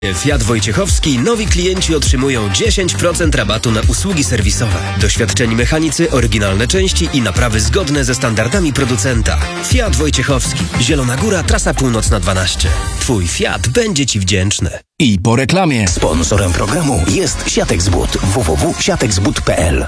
Fiat Wojciechowski nowi klienci otrzymują 10% rabatu na usługi serwisowe. Doświadczeni mechanicy, oryginalne części i naprawy zgodne ze standardami producenta. Fiat Wojciechowski. Zielona Góra, trasa północna 12. Twój Fiat będzie Ci wdzięczny. I po reklamie. Sponsorem programu jest Siatek z But. www.siatekzbut.pl.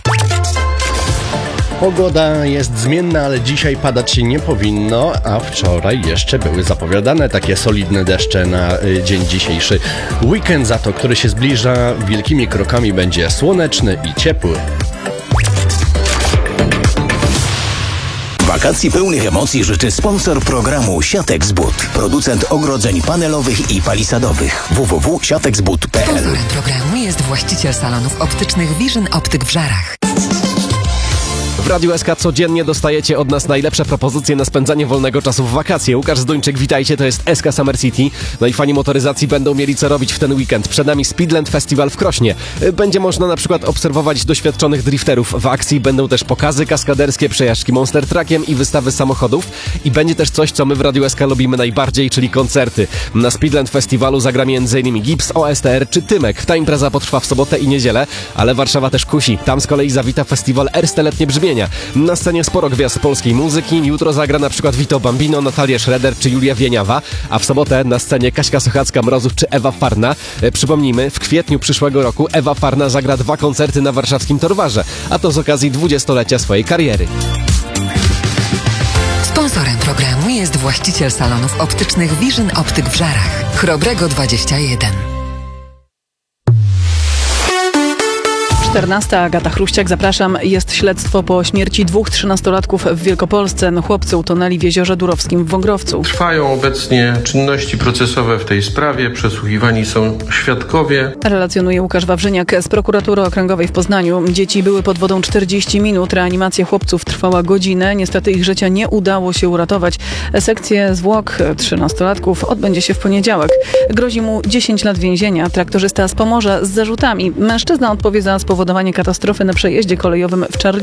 Pogoda jest zmienna, ale dzisiaj padać nie powinno, a wczoraj jeszcze były zapowiadane takie solidne deszcze na dzień dzisiejszy. Weekend za to, który się zbliża wielkimi krokami, będzie słoneczny i ciepły. Wakacji pełnych emocji życzy sponsor programu Siatek z But. Producent ogrodzeń panelowych i palisadowych. www.siatekzbut.pl. Sponsorem programu jest właściciel salonów optycznych Vision Optyk w Żarach. W Radiu SK codziennie dostajecie od nas najlepsze propozycje na spędzanie wolnego czasu w wakacje. Łukasz Zduńczyk, witajcie, to jest SK Summer City. No i fani motoryzacji będą mieli co robić w ten weekend. Przed nami Speedland Festival w Krośnie. Będzie można na przykład obserwować doświadczonych drifterów. W akcji będą też pokazy kaskaderskie, przejażdżki Monster Truckiem i wystawy samochodów. I będzie też coś, co my w Radiu SK lubimy najbardziej, czyli koncerty. Na Speedland Festiwalu zagra m.in. Gibbs, OSTR czy Tymek. Ta impreza potrwa w sobotę i niedzielę, ale Warszawa też kusi. Tam z kolei zawita festiwal Ersteletnie Brzmienia. Na scenie sporo gwiazd polskiej muzyki. Jutro zagra na przykład Vito Bambino, Natalia Schroeder czy Julia Wieniawa, a w sobotę na scenie Kaśka Sochacka-Mrozów czy Ewa Farna. Przypomnijmy, w kwietniu przyszłego roku Ewa Farna zagra 2 koncerty na warszawskim Torwarze, a to z okazji 20-lecia swojej kariery. Sponsorem programu jest właściciel salonów optycznych Vision Optyk w Żarach. Chrobrego 21. 14. Agata Chruściak, zapraszam. Jest śledztwo po śmierci 2 13-latków w Wielkopolsce. Chłopcy utonęli w Jeziorze Durowskim w Wągrowcu. Trwają obecnie czynności procesowe w tej sprawie. Przesłuchiwani są świadkowie. Relacjonuje Łukasz Wawrzyniak z Prokuratury Okręgowej w Poznaniu. Dzieci były pod wodą 40 minut. Reanimacja chłopców trwała godzinę. Niestety ich życia nie udało się uratować. Sekcję zwłok 13-latków odbędzie się w poniedziałek. Grozi mu 10 lat więzienia. Traktorzysta z Pomorza z zarzutami. Mężczyzna odpowie za spowodowanie katastrofy na przejeździe kolejowym w Czarlinie.